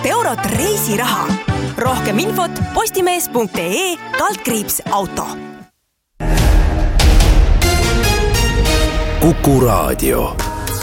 eurot reisiraha. Rohkem infot postimees.ee/auto. Kuku Raadio.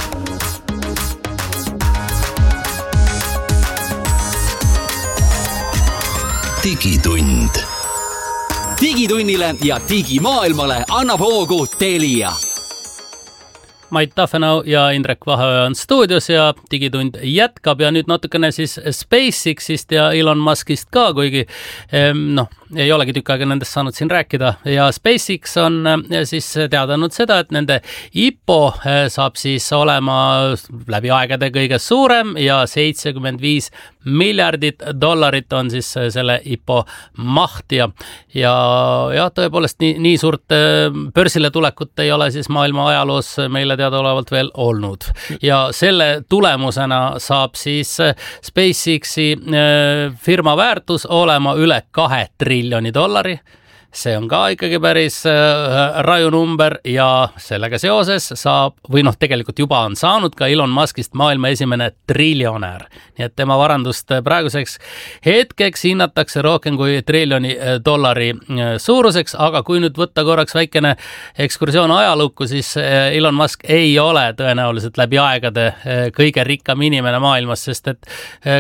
Digitund. Digitunnile ja digimaailmale annab hoogu Telia. Mait Tafenau ja Indrek Vaheoja on stuudios ja Digitund jätkab ja nüüd natukene siis SpaceXist ja Elon Muskist ka, kuigi ei olegi tükk aega nendest saanud siin rääkida. Ja SpaceX on siis teadanud seda, et nende IPO saab siis olema läbi aegade kõige suurem ja $75 miljardit on siis selle IPO maht ja tõepoolest nii suurt börsile tulekut ei ole siis maailma ajaloos meile teadaolevalt veel olnud. Ja selle tulemusena saab siis SpaceXi firma väärtus olema üle $2 triljoni. See on ka ikkagi päris raju number ja sellega seoses saab, või tegelikult juba on saanud ka Elon Muskist maailma esimene triljonär. Nii et tema varandust praeguseks hetkeks hinnatakse rohkem kui $1 triljoni suuruseks, aga kui nüüd võtta korraks väikene ekskursioon ajalukku, siis Elon Musk ei ole tõenäoliselt läbi aegade kõige rikkam inimene maailmas, sest et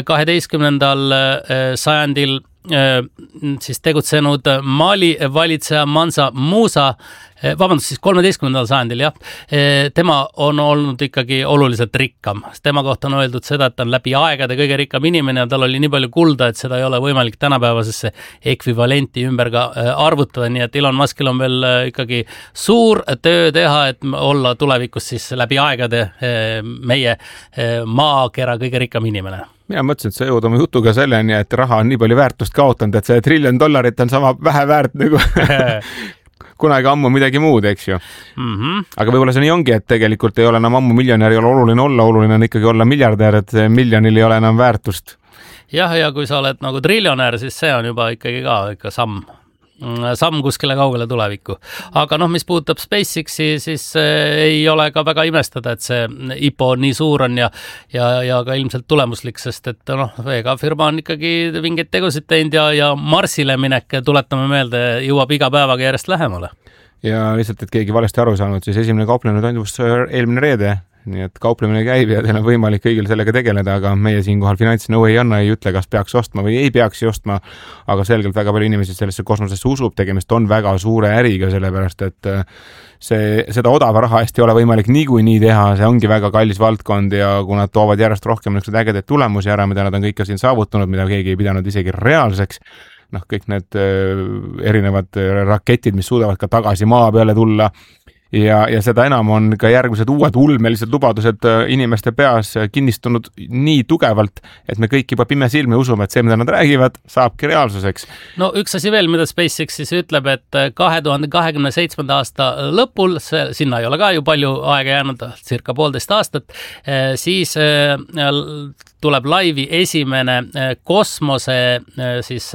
12. sajandil siis tegutsenud Mali valitseja Mansa Musa, siis 13. sajandil, tema on olnud ikkagi oluliselt rikkam. Tema kohta on öeldud seda, et ta on läbi aegade kõige rikkam inimene ja tal oli nii palju kulda, et seda ei ole võimalik tänapäevasesse ekvivalenti ümber ka arvutada, nii et Elon Muskil on veel ikkagi suur töö teha, et olla tulevikus siis läbi aegade meie maakera kõige rikkam inimene. Mina mõtlesin, et sa jõud oma jutuga selleni, et raha on nii palju väärtust kaotanud, et see $1 triljon on sama vähe väärt nagu kunagi ammu midagi muud, eks ju. Aga võib-olla see nii ongi, et tegelikult ei ole enam ammu miljonär, ei ole oluline olla, oluline on ikkagi olla miljardär, et miljonil ei ole enam väärtust. Ja kui sa oled nagu triljonär, siis see on juba ikkagi ka samm kuskile kaugele tulevikku. Aga mis puudutab SpaceXi, siis ei ole ka väga imestada, et see IPO nii suur on ja ka ilmselt tulemuslik, sest et ega firma on ikkagi vingeid tegusid teinud ja Marsile minek, tuletame meelde, jõuab iga päevaga järjest lähemale. Ja lihtsalt, et keegi valesti aru saanud, siis esimene kauplemine toimus eelmine reede. Nii et kauplemine käib ja teil on võimalik kõigil sellega tegeleda, aga meie siinkohal finantsnõu ei anna, ei ütle, kas peaks ostma või ei peaks ostma, aga selgelt väga palju inimesi sellesse kosmosesse usub, tegemist on väga suure äriga, sellepärast et seda odava raha eest ei ole võimalik niikuinii teha, see ongi väga kallis valdkond ja kui nad toovad järjest rohkem ägedaid tulemusi ära, mida nad on kõik siin saavutanud, mida keegi ei pidanud isegi reaalseks, kõik need erinevad raketid, mis suudavad ka tagasi maa peale tulla, ja seda enam on ka järgmised uued ulmelised lubadused inimeste peas kinnistunud nii tugevalt, et me kõik juba pime silmi usume, et see, mida nad räägivad, saabki reaalsuseks. Üks asi veel, mida SpaceX siis ütleb, et 2027. aasta lõpul, sinna ei ole ka ju palju aega jäänud, circa 1,5 aastat, siis tuleb laivi esimene kosmose siis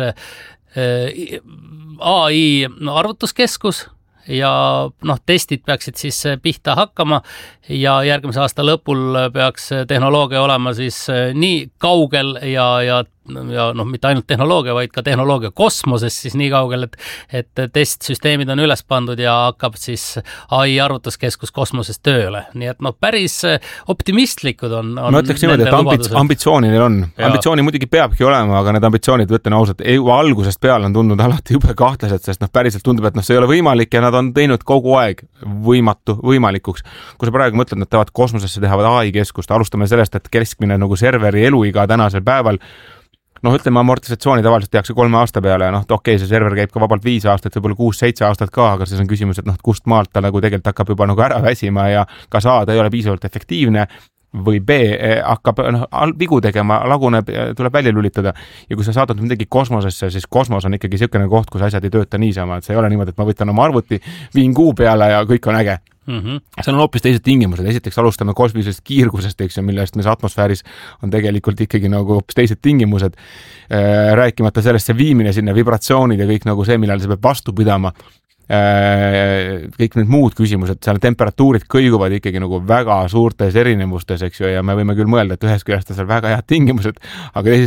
AI arvutuskeskus, ja testid peaksid siis pihta hakkama ja järgmise aasta lõpul peaks tehnoloogia olema siis nii kaugel ja mitte ainult tehnoloogia, vaid ka tehnoloogia kosmoses siis nii kaugel, et testsüsteemid on üles pandud ja hakkab siis AI arvutuskeskus kosmoses tööle. Nii et päris optimistlikud on ma ütleks niimoodi, et ambitsiooni neil on. Ambitsiooni muidugi peabki olema, aga need ambitsioonid, võtlen ausalt, algusest peale on tundunud alati jube kahtlased, sest päriselt tundub, et see ei ole võimalik ja nad on teinud kogu aeg võimalikuks. Kui sa praegu mõtled, nad teevad kosmosesse tehavad AI-keskust, alustame sellest, et keskmine serveri eluiga tänasel päeval ütleme, amortisatsiooni tavaliselt tehakse 3 aasta peale ja see server käib ka vabalt 5 aastat, võib-olla 6-7 aastat ka, aga siis on küsimus, et kust maalt ta tegelikult hakkab juba ära väsima ja kas A, ta ei ole piisavalt efektiivne või B, hakkab vigu tegema, laguneb, tuleb välja lülitada. Ja kui sa saadad midagi kosmosesse, siis kosmos on ikkagi selline koht, kus asjad ei tööta niisama, et see ei ole niimoodi, et ma võtan oma arvuti, viin kuu peale ja kõik on äge. Seal on hoopis teised tingimused. Esiteks alustame kosmilisest kiirgusest, millest meil atmosfääris on tegelikult ikkagi hoopis teised tingimused. Rääkimata sellest see viimine sinna, vibratsioonid ja kõik see, millal see peab vastu pidama. kõik need muud küsimused, seal temperatuurid kõiguvad ikkagi nagu väga suurtes erinevustes, eks ju, ja me võime küll mõelda, et ühest küljest on seal väga head tingimused, aga teisest